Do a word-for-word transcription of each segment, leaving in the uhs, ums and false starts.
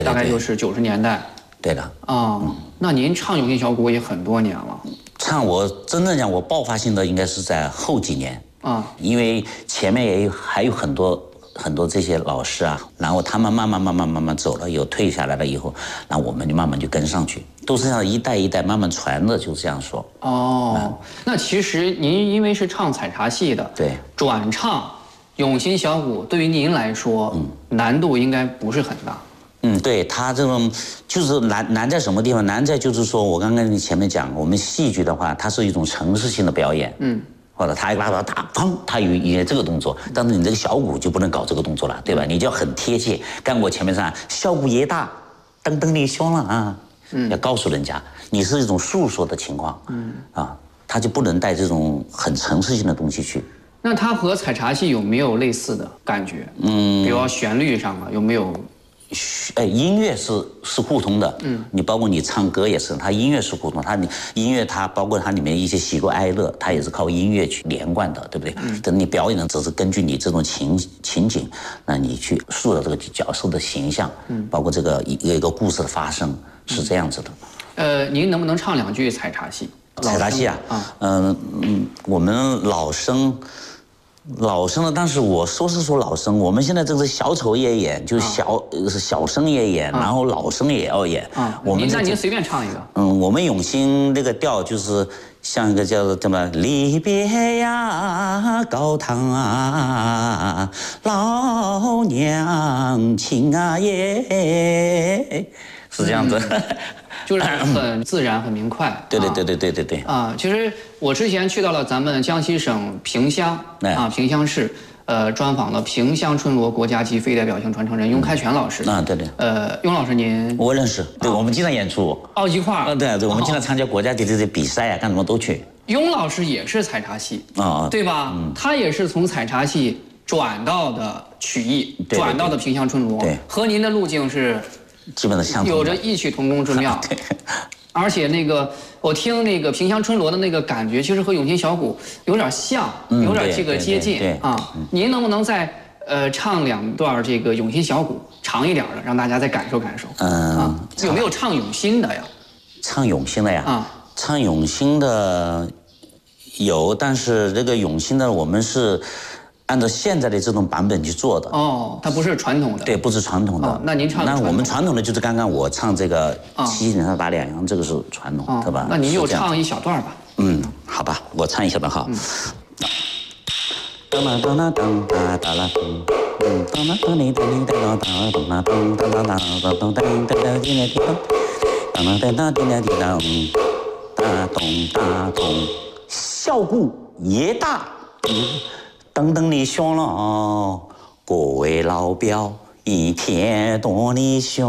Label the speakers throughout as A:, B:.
A: 大概就是九十年代。
B: 对的。
A: 啊、嗯，那您唱永兴小鼓也很多年了。
B: 唱我真正讲，我爆发性的应该是在后几年
A: 啊，
B: 因为前面也有还有很多很多这些老师啊，然后他们慢慢慢慢慢慢走了，有退下来了以后，然后我们就慢慢就跟上去，都是这样一代一代慢慢传的，就这样说。
A: 哦，嗯、那其实您因为是唱采茶戏的，
B: 对，
A: 转唱永兴小鼓对于您来说，嗯，难度应该不是很大。
B: 嗯，对他这种就是难难在什么地方？难在就是说我刚刚你前面讲，我们戏剧的话，它是一种程式性的表演，嗯，或者他一拉到打，砰，他有有这个动作，但是你这个小鼓就不能搞这个动作了，对吧？你就要很贴切。刚我前面上小鼓也大，噔噔你凶了啊，嗯，要告诉人家你是一种诉说的情况，嗯，啊，他就不能带这种很程式性的东西去。
A: 那它和采茶戏有没有类似的感觉？嗯，比如说旋律上啊，有没有？
B: 哎，音乐是是互通的，嗯，你包括你唱歌也是，它音乐是互通，它音乐它包括它里面一些喜怒哀乐，它也是靠音乐去连贯的，对不对？嗯，等你表演的只是根据你这种情情景，那你去塑造这个角色的形象，嗯，包括这个一个一个故事的发生是这样子的。
A: 呃，您能不能唱两句采茶戏？
B: 采茶戏啊，啊，嗯嗯，我们老生。老生呢，但是我说是说老生，我们现在这个小丑也演，就是小、啊、小生也演，啊、然后老生也要演。啊，
A: 我们那您随便唱一个。
B: 嗯，我们永兴那个调就是像一个叫做什么离别呀，高堂啊，老娘亲啊耶，是这样子。嗯
A: 就是很自然、很明快。
B: 对对对对对对对。
A: 啊，其实我之前去到了咱们江西省萍乡啊，萍乡市，呃，专访了萍乡春锣国家级非代表性传承人雍开全老师。
B: 啊，对对。
A: 呃，雍老师您
B: 我认识，对，我们经常演出。
A: 哦，一块儿。
B: 啊，对对，我们经常参加国家级的这比赛啊，干什么都去。
A: 雍老师也是采茶戏
B: 啊，
A: 对吧？他也是从采茶戏转到的曲艺，转到的萍乡春锣，
B: 对，
A: 和您的路径是。
B: 基本的相同，
A: 有着异曲同工之妙。而且那个我听那个萍乡春锣的那个感觉，其实和永兴小鼓有点像，嗯、有点这个接近啊。您能不能再呃唱两段这个永兴小鼓长一点的，让大家再感受感受？嗯，啊、有没有唱永兴的呀？
B: 唱永兴的呀？啊，唱永兴的有，但是这个永兴的我们是。按照现在的这种版本去做的
A: 哦，它不是传统的，
B: 对，不是传统的。
A: 哦、那您唱
B: 那我们传统的就是刚刚我唱这个《七星上打两阳》，这个是传统，
A: 哦、
B: 对吧？
A: 那您就唱一小段吧。
B: 嗯，好吧，我唱一小段哈。当啦当啦当哒哒啦当，嗯当啦当哩当哩当啦当当啦当当啦当当当当当当滴啦滴当，当啦当当滴啦滴当，哒咚哒咚，小鼓也大。噔噔的响了，各位老表，一天多的响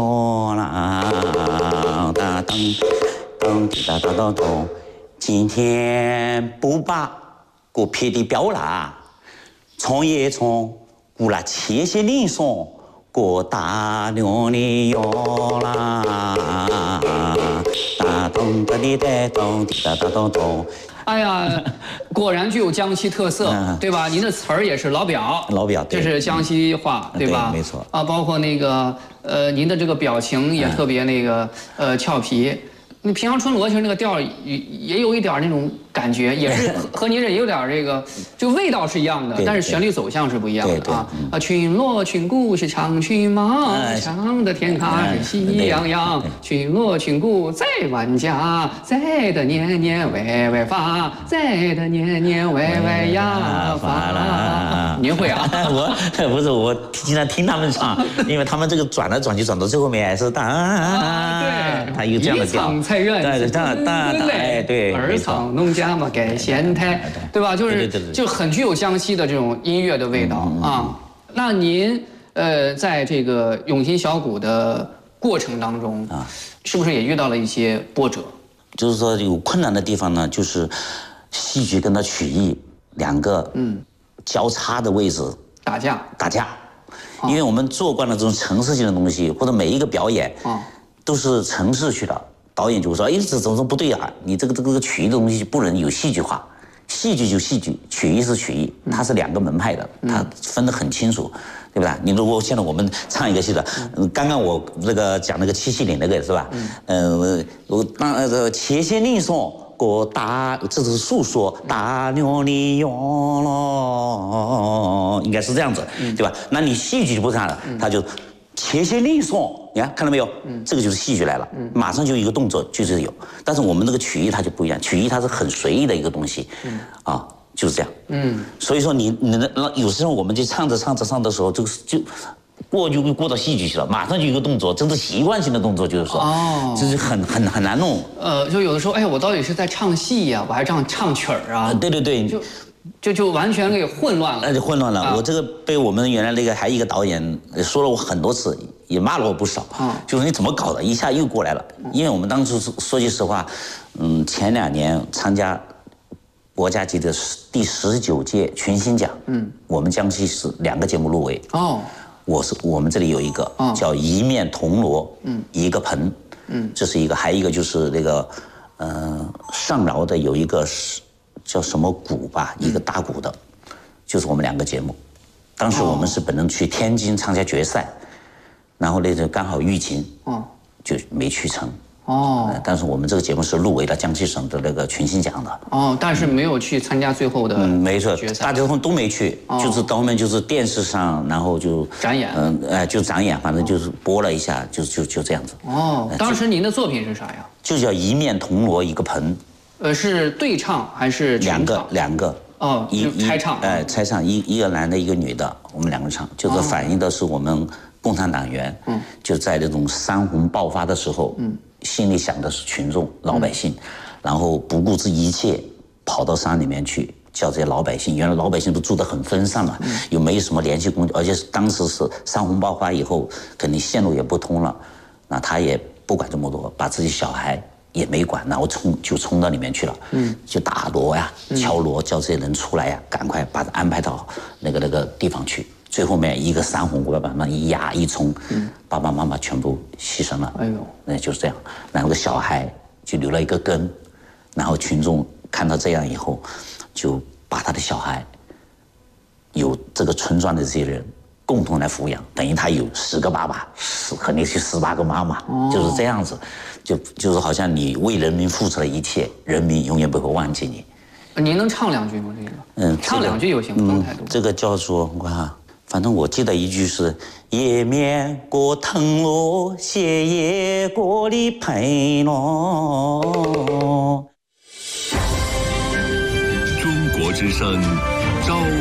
B: 了，哒噔噔滴哒哒哒咚，今天不把个撇的表啦，创业创，古啦切些零送，个大量的药啦，哒咚哒滴哒咚滴哒哒哒咚。
A: 哎呀，果然具有江西特色，嗯、对吧？您的词儿也是老表，
B: 老表，
A: 这是江西话，
B: 嗯、
A: 对吧？
B: 对没错。
A: 啊，包括那个呃，您的这个表情也特别那个、嗯、呃俏皮。那萍乡春锣其实那个调也也有一点那种感觉，也是和和您这也有点这个，就味道是一样的，但是旋律走向是不一样的啊。啊，群锣群鼓是唱曲嘛，唱的天咖是喜洋洋，群锣群鼓在万家，在的年年歪歪发，在的年年歪歪呀发啦。您会啊？
B: 我不是我经常听他们唱，因为他们这个转来转去转到最后面还是当，对，他有这样的调。
A: 菜园
B: 对对对对，
A: 二厂农家嘛盖仙台，对吧？就是就很具有江西的这种音乐的味道啊。那您呃，在这个永兴小鼓的过程当中啊，是不是也遇到了一些波折？
B: 就是说有困难的地方呢，就是戏剧跟它曲艺两个嗯交叉的位置
A: 打架
B: 打架，因为我们做惯了这种程式性的东西，或者每一个表演啊都是程式去的。导演就说：“哎，这怎么说不对啊？你这个这个曲艺的东西不能有戏剧化， 戏剧就戏剧，曲艺是曲艺，它是两个门派的，它分得很清楚，对不对？你如果现在我们唱一个戏的，嗯、刚刚我那个讲那个七夕岭那个是吧？嗯，呃，我当呃七夕岭上过大，这是诉说大娘的养了，应该是这样子，对吧？那你戏剧就不是这样了，它就七夕岭上。你看，看到没有？嗯，这个就是戏剧来了，嗯，马上就一个动作就是有。但是我们那个曲艺它就不一样，曲艺它是很随意的一个东西，嗯，啊，就是这样，嗯。所以说你你那有时候我们就唱着唱着唱的时候，这个就过就过到戏剧去了，马上就一个动作，这是习惯性的动作，就是说，哦，这是很很很难弄。
A: 呃，就有的时候，哎，我到底是在唱戏呀、啊，我还唱唱曲儿啊？
B: 对对对，
A: 就。就就完全给混乱了，
B: 那就混乱了。啊、我这个被我们原来那个还一个导演说了我很多次，也骂了我不少。嗯，就是你怎么搞的，一下又过来了。嗯、因为我们当初说句实话，嗯，前两年参加国家级的第十九届群星奖，嗯，我们江西是两个节目入围。哦，我是我们这里有一个、哦、叫一面铜锣，嗯，一个盆，嗯，这是一个，还有一个就是那个，嗯、呃，上饶的有一个是。叫什么鼓吧，一个打鼓的，就是我们两个节目。当时我们是本人去天津参加决赛，然后那阵刚好疫情，哦，就没去成。哦，但是我们这个节目是入围了江西省的那个群星奖的。
A: 哦，但是没有去参加最后的。嗯，
B: 没错，大家都没去，就是到后面就是电视上，然后就
A: 展演。
B: 嗯，哎，就展演，反正就是播了一下，就就就这样子。
A: 哦，当时您的作品是啥呀？
B: 就叫一面铜锣一个盆。
A: 呃，是对唱还是
B: 两个两个？
A: 哦，一拆唱，
B: 哎、呃，拆唱一一个男的，一个女的，我们两个唱，就是反映的是我们共产党员，嗯，就在这种山洪爆发的时候，嗯，心里想的是群众老百姓，嗯、然后不顾这一切跑到山里面去，叫这些老百姓，原来老百姓都住得很分散嘛，嗯、又没什么联系工具，而且当时是山洪爆发以后，肯定线路也不通了，那他也不管这么多，把自己小孩。也没管，然后冲就冲到里面去了，嗯，就打锣呀、敲锣，叫这些人出来呀，赶快把他安排到那个那个地方去。最后面一个山洪过来，把他一压一冲，嗯，爸爸妈妈全部牺牲了。哎呦，那就是这样。然后个小孩就留了一个根，然后群众看到这样以后，就把他的小孩由这个村庄的这些人共同来抚养，等于他有十个爸爸，十肯定是十八个妈妈，哦、就是这样子。就就是好像你为人民付出了一切，人民永远不会忘记你。
A: 您能唱两句吗？这个，嗯，唱两句就行，不用太多。
B: 这个叫做我看哈，反正我记得一句是“一面过藤萝，斜叶过里盆咯”。
C: 中国之声，朝